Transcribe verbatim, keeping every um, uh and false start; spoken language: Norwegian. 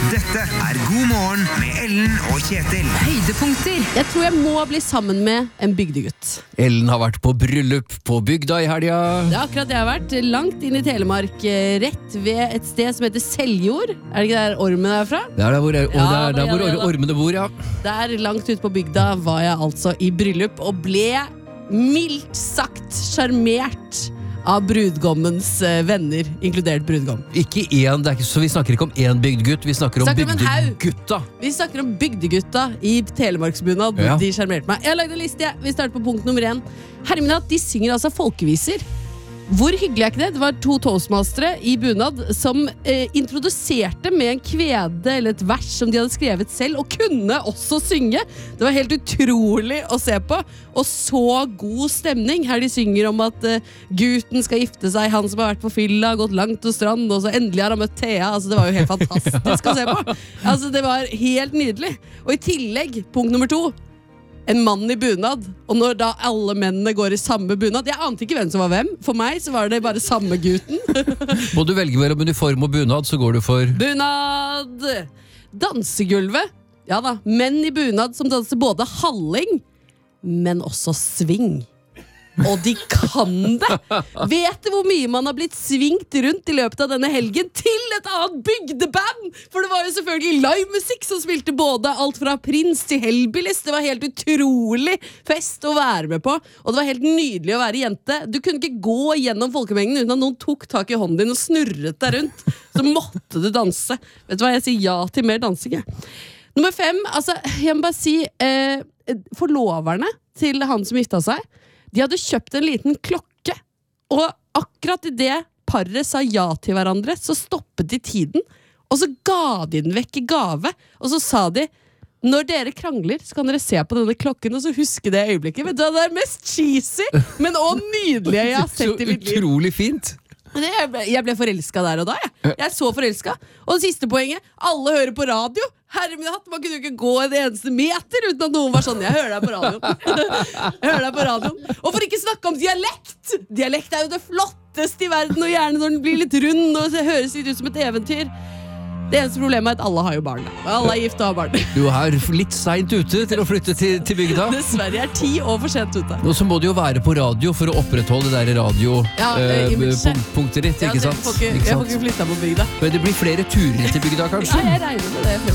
Dette er God morgen med Ellen og Kjetil. Høydepunkter. Jeg tror jeg må bli sammen med en bygdegutt. Ellen har vært på bryllup på bygda i helga. Det er akkurat det jeg har vært. Langt inn i Telemark, eh, rett ved et sted som heter Seljord. Er det ikke der ormen er fra? Det er der hvor, og Ja, det er da, der hvor ja, ja, da. ormene bor, ja. Der langt ute på bygda var jeg altså i bryllup og ble mildt sagt sjarmert av brudgommens eh, venner, inkludert brudgom. Ikke én, det er ikke, så vi snakker ikke om én bygdegutt, vi snakker om Snakker om en haug. bygdegutta. Vi snakker om bygdegutta i telemarksbunad. Ja. De sjarmerte meg. Jeg har lagd en liste, jeg. Vi starter på punkt nummer én. Herminat, de synger altså folkeviser. Hvor hyggelig er ikke det? Det var to toastmastere i bunad som eh, introduserte med en kvede eller et vers som de hadde skrevet selv, og kunne også synge. Det var helt utrolig å se på, og så god stemning. Her de synger om at eh, gutten skal gifte seg, han som har vært på fylla, gått langt og strand, og så endelig har han møtt Thea. Altså, det var jo helt fantastisk å se på. Altså, det var helt nydelig. Og i tillegg, punkt nummer to, en mann i bunad. Og når da alle mennene går i samme bunad, jeg ante ikke hvem som var hvem. For meg så var det bare samme gutten. Må du velge mellom uniform og bunad, så går du for Bunad! Dansegulvet. Ja da, menn i bunad som danser både halling, men også sving. Og de kan det! Vet du hvor mye man har blitt svingt rundt i løpet av denne helgen til et annet bygdeband? For det var jo selvfølgelig livemusikk som spilte både alt fra Prins til Hellbillies. Det var helt utrolig fest å være med på, og det var helt nydelig å være jente. Du kunne ikke gå gjennom folkemengden uten at noen tok tak i hånden din og snurret deg rundt. Så måtte du danse. Vet du hva, jeg sier ja til mer dansing, jeg. Nummer fem, altså, jeg må bare si eh, forloverne til han som gifta seg, de hadde kjøpt en liten klokke, og akkurat i det paret sa ja til hverandre, så stoppet de tiden, og så ga de den vekk i gave, og så sa de, når dere krangler, så kan dere se på denne klokken, og så huske det øyeblikket. Vet du hva, det er mest cheesy, men også nydelige jeg har sett i mitt liv. Så utrolig fint. Det, jeg, ble, jeg ble forelsket der og da, jeg. Jeg er så forelsket. Og det siste poenget, alle hører på radio. Herre min hatt, man kunne jo ikke gå en eneste meter uten at noen var sånn, jeg hører deg på radioen. Jeg hører deg på radioen. Og for ikke snakke om dialekt. Dialekt er jo det flotteste i verden, og gjerne når den blir litt rund, og det høres litt ut som et eventyr. Det eneste problemet er at alle har jo barn. Og alle er gift og har barn. Du er litt sent ute til å flytte til, til bygda. Dessverre, jeg er ti år for sent ute. Og så må du jo være på radio for å opprettholde det der radiopunktet Ja, eh, imaget. ditt, Ja, ikke det sant? får ikke, Ikke jeg får sant? ikke flytta på bygda. Men det blir flere turer til bygda, kanskje? Ja, jeg regner med det.